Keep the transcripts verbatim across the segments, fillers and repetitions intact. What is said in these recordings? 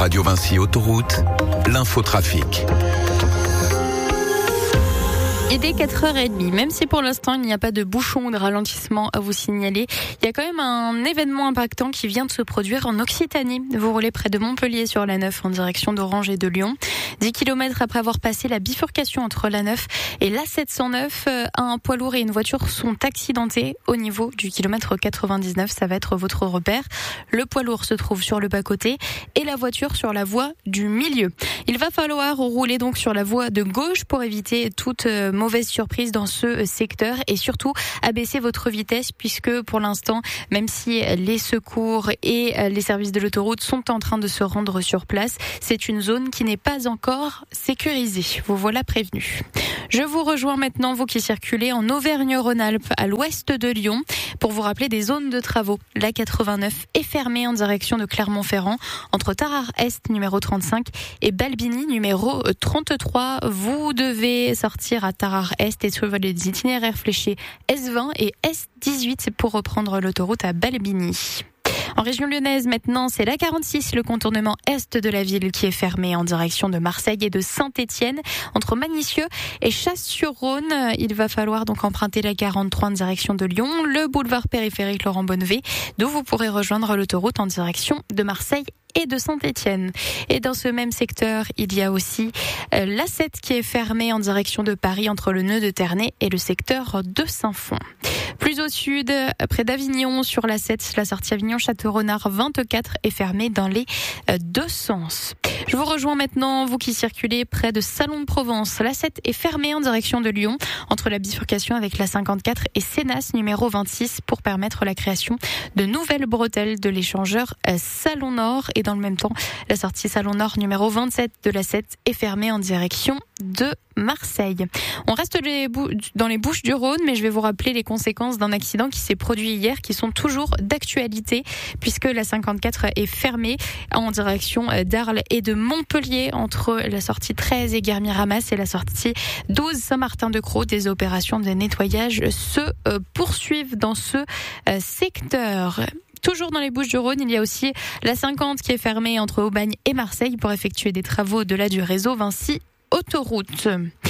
Radio Vinci Autoroute, l'infotrafic. Et dès quatre heures trente, même si pour l'instant il n'y a pas de bouchon ou de ralentissement à vous signaler, il y a quand même un événement impactant qui vient de se produire en Occitanie. Vous roulez près de Montpellier sur l'A neuf en direction d'Orange et de Lyon. dix kilomètres après avoir passé la bifurcation entre l'A neuf et l'A sept cent neuf, un poids lourd et une voiture sont accidentés au niveau du kilomètre quatre-vingt-dix-neuf. Ça va être votre repère. Le poids lourd se trouve sur le bas-côté et la voiture sur la voie du milieu. Il va falloir rouler donc sur la voie de gauche pour éviter toute mauvaise surprise dans ce secteur et surtout abaisser votre vitesse puisque pour l'instant, même si les secours et les services de l'autoroute sont en train de se rendre sur place, c'est une zone qui n'est pas encore sécurisée. Vous voilà prévenu. Je vous rejoins maintenant, vous qui circulez en Auvergne-Rhône-Alpes à l'ouest de Lyon, pour vous rappeler des zones de travaux. La quatre-vingt-neuf est fermée en direction de Clermont-Ferrand entre Tarare-Est numéro trente-cinq et Balbigny numéro trente-trois. Vous devez sortir à Tarare-Est et suivre les itinéraires fléchés S vingt et S dix-huit pour reprendre l'autoroute à Balbigny. En région lyonnaise, maintenant, c'est la quarante-six, le contournement est de la ville qui est fermé en direction de Marseille et de Saint-Étienne. Entre Magnissieux et Chasse-sur-Rhône, il va falloir donc emprunter la quarante-trois en direction de Lyon, le boulevard périphérique Laurent Bonnevé, d'où vous pourrez rejoindre l'autoroute en direction de Marseille et de Saint-Étienne. Et dans ce même secteur, il y a aussi euh, l'A sept qui est fermée en direction de Paris entre le nœud de Ternay et le secteur de Saint-Fond. Plus au sud, près d'Avignon, sur l'A sept, la sortie Avignon-Château-Renard vingt-quatre est fermée dans les euh, deux sens. Je vous rejoins maintenant, vous qui circulez près de Salon de Provence. L'A sept est fermée en direction de Lyon, entre la bifurcation avec la cinquante-quatre et Sénas numéro vingt-six, pour permettre la création de nouvelles bretelles de l'échangeur euh, Salon Nord. Et dans le même temps, la sortie Salon Nord numéro vingt-sept de l'A sept est fermée en direction de Marseille. On reste les bou- dans les Bouches-du-Rhône, mais je vais vous rappeler les conséquences d'un accident qui s'est produit hier, qui sont toujours d'actualité, puisque la cinquante-quatre est fermée en direction d'Arles et de Montpellier, entre la sortie treize et Guermier-Ramas et la sortie douze Saint-Martin-de-Croix. Des opérations de nettoyage se euh, poursuivent dans ce euh, secteur. Toujours dans les Bouches-du-Rhône, il y a aussi la cinquante qui est fermée entre Aubagne et Marseille pour effectuer des travaux au-delà du réseau Vinci Autoroute.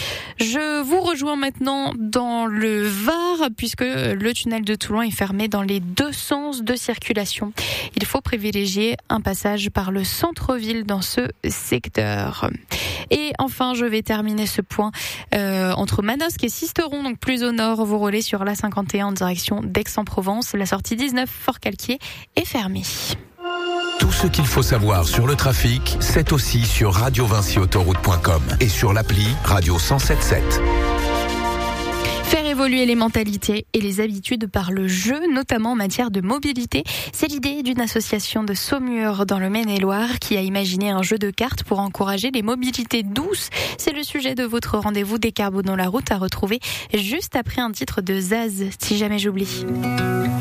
Je vous rejoins maintenant dans le Var, puisque le tunnel de Toulon est fermé dans les deux sens de circulation. Il faut privilégier un passage par le centre-ville dans ce secteur. Et enfin, je vais terminer ce point euh, entre Manosque et Sisteron, donc plus au nord. Vous roulez sur l'A cinquante et un en direction d'Aix-en-Provence. La sortie dix-neuf Fort-Calquier est fermée. Tout ce qu'il faut savoir sur le trafic, c'est aussi sur radio vinci autoroute point com et sur l'appli Radio cent sept sept. Faire évoluer les mentalités et les habitudes par le jeu, notamment en matière de mobilité, c'est l'idée d'une association de Saumur dans le Maine-et-Loire qui a imaginé un jeu de cartes pour encourager les mobilités douces. C'est le sujet de votre rendez-vous Décarbonons la route à retrouver juste après un titre de Zaz, si jamais j'oublie.